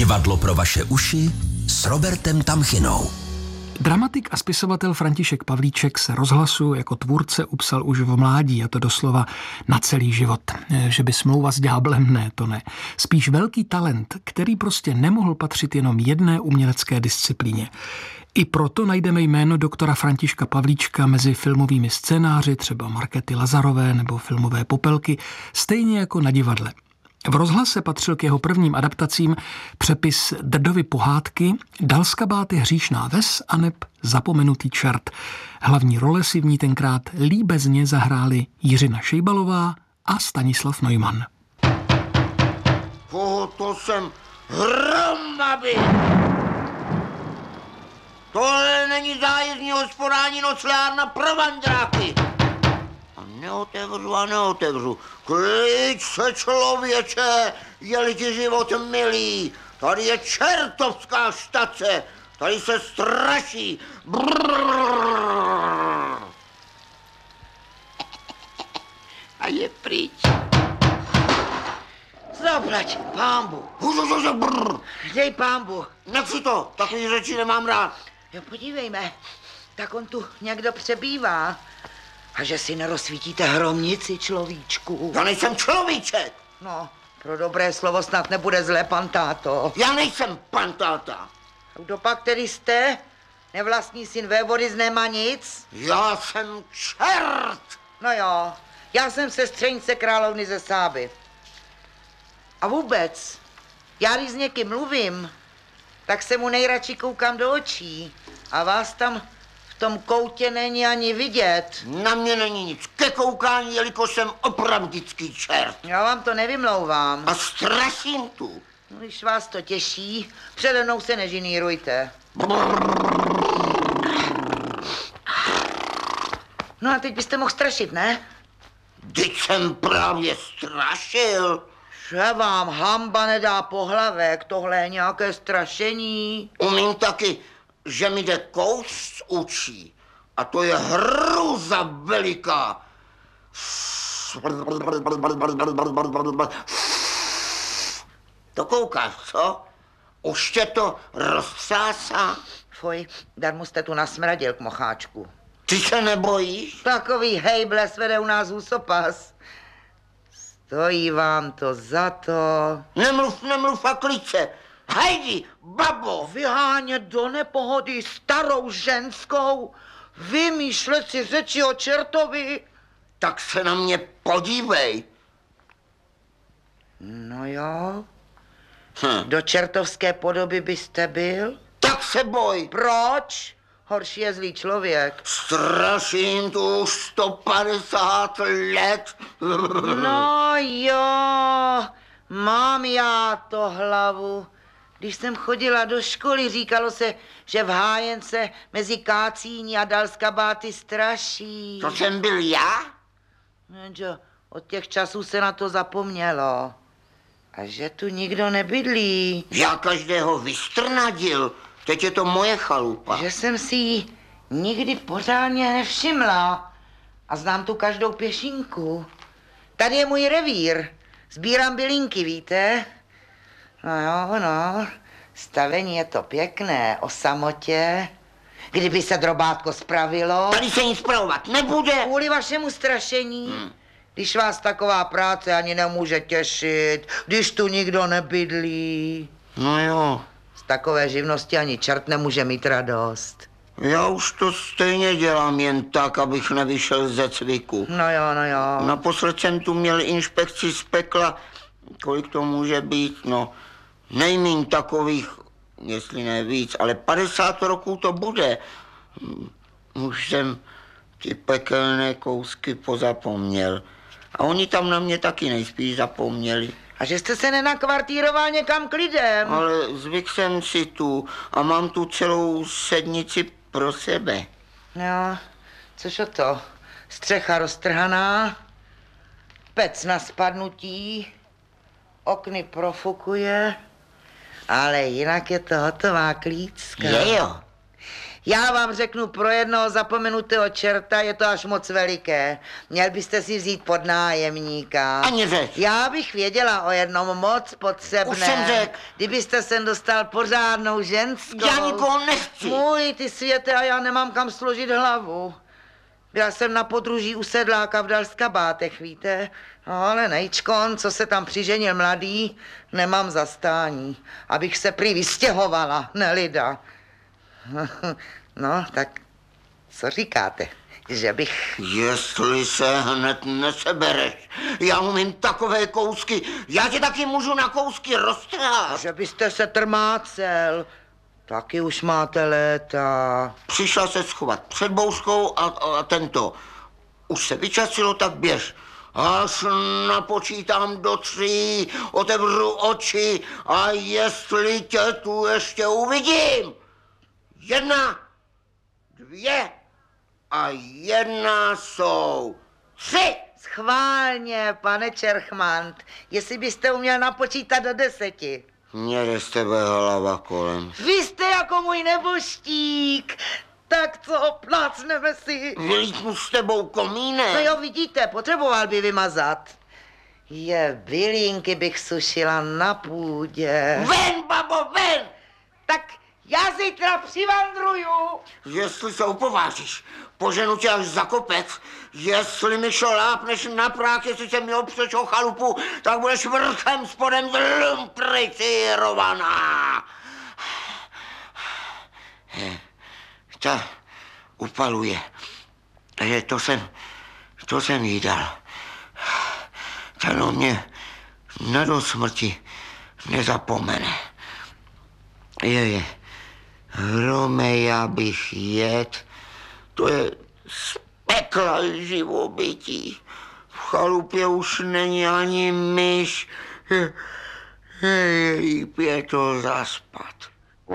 Divadlo pro vaše uši s Robertem Tamchinou. Dramatik a spisovatel František Pavlíček se rozhlasu jako tvůrce upsal už v mládí, a to doslova na celý život. Že by smlouva s ďáblem, ne, to ne. Spíš velký talent, který prostě nemohl patřit jenom jedné umělecké disciplíně. I proto najdeme jméno doktora Františka Pavlíčka mezi filmovými scénáři, třeba Markéty Lazarové nebo filmové Popelky, stejně jako na divadle. V rozhlase patřil k jeho prvním adaptacím přepis Drdovy pohádky Dalskabát je hříšná ves aneb Zapomenutý čert. Hlavní role si v ní tenkrát líbezně zahráli Jiřina Šejbalová a Stanislav Neumann. To jsem hromady! Tohle není zájezdní hospodání noclárna pro vandráky. Neotevřu. Klid se, člověče, je-li ti život milý. Tady je čertovská štace, tady se straší. Brrr. A je pryč. Zaplať, pánbu. Dej pánbu. Nechci to, takový řeči nemám rád. Jo, podívejme, tak on tu někdo přebývá. A že si nerozsvítíte hromnici, človíčku. Já nejsem človíček. No, pro dobré slovo snad nebude zlé, pan táto. Já nejsem pan táta. Kdo pak tedy jste? Nevlastní syn vévody z Nemanic? Já jsem čert. No jo, já jsem sestřenice královny ze Sáby. A vůbec, já když s někým mluvím, tak se mu nejradši koukám do očí. A vás tam v tom koutě není ani vidět. Na mě není nic ke koukání, jelikož jsem opravdický čert. Já vám to nevymlouvám. A straším tu. No, když vás to těší, přede mnou se nežinírujte. No a teď byste mohl strašit, ne? Vždyť jsem právě strašil. Že vám hamba nedá pohlavek, tohle je nějaké strašení. Umím taky, že mi jde kous z učí. A to je hrůza veliká. To koukáš, co? Už tě to roztřásá? Fuj, darmo jste tu nasmradil k mocháčku. Ty se nebojíš? Takový hejble svede u nás úsopas. Stojí vám to za to. Nemluv a kliče. Hejdi, babo! Vyhánět do nepohody starou ženskou, vymýšlet si řeči o čertovi. Tak se na mě podívej. No jo. Do čertovské podoby byste byl? Tak se boj. Proč? Horší je zlý člověk. Straším tu už 150 let. No jo, mám já to hlavu. Když jsem chodila do školy, říkalo se, že v Hájence mezi Kácíní a Dalskabáty straší. To jsem byl já? Jenže od těch časů se na to zapomnělo. A že tu nikdo nebydlí. Já každého vystrnadil. Teď je to moje chalupa. Že jsem si ji nikdy pořádně nevšimla. A znám tu každou pěšinku. Tady je můj revír. Sbírám bylinky, víte? No jo, no. Stavení je to pěkné, o samotě. Kdyby se drobátko spravilo. Tady se nic spravovat nebude. Kvůli vašemu strašení. Když vás taková práce ani nemůže těšit, když tu nikdo nebydlí. No jo. Z takové živnosti ani čert nemůže mít radost. Já už to stejně dělám jen tak, abych nevyšel ze cviku. No jo. Naposled jsem tu měl inspekci z pekla. Kolik to může být? No, nejmíň takových, jestli ne víc, ale 50 roků to bude. Už jsem ty pekelné kousky pozapomněl. A oni tam na mě taky nejspíš zapomněli. A že jste se nenakvartíroval někam k lidem? Ale zvyk jsem si tu a mám tu celou sednici pro sebe. Jo, což o to? Střecha roztrhaná, pec na spadnutí, okny profukuje, ale jinak je to hotová klícka. Je jo. Já vám řeknu pro jednoho zapomenutého čerta, je to až moc veliké. Měl byste si vzít pod nájemníka. Ani řeč. Já bych věděla o jednom moc potřebném. Už jsem řekl. Kdybyste sem dostal pořádnou ženskou. Já nikoho nechci. Můj ty světe, a já nemám kam složit hlavu. Byla jsem na podruží u sedláka v Dalskabátech, víte? No, ale nejčkon, co se tam přiženil mladý, nemám zastání. Abych se prý vystěhovala, nelida. No, tak co říkáte? Že bych... Jestli se hned nesebereš, já umím takové kousky, já tě taky můžu na kousky roztrhat. Že byste se trmácel, taky už máte léta. Přišla se schovat před bouřkou a tento. Už se vyčasilo, tak běž. Až napočítám do 3, otevřu oči a jestli tě tu ještě uvidím. 1, 2 a 1 jsou 3. Schválně, pane Čerchmant, jestli byste uměl napočítat do 10. Mně jde z tebe hlava kolem. Vy jste jako můj neboštík. Tak co, plácneme si. Vylítnu s tebou komínek. No jo, vidíte, potřeboval by vymazat. Bylínky bych sušila na půdě. Ven, babo, ven! Tak já zítra přivandruju. Jestli se upovážíš, poženu tě až za kopec. Jestli mi šolápneš na prák, jestli se mi opřeš o chalupu, tak budeš vrchem spodem zlumprecírovaná. Ta upaluje. To jsem jí dal. Ten o mě na do smrti nezapomene. Je. Hrome, já bych jet. To je z pekla živobytí. V chalupě už není ani myš. Je jí to zaspat.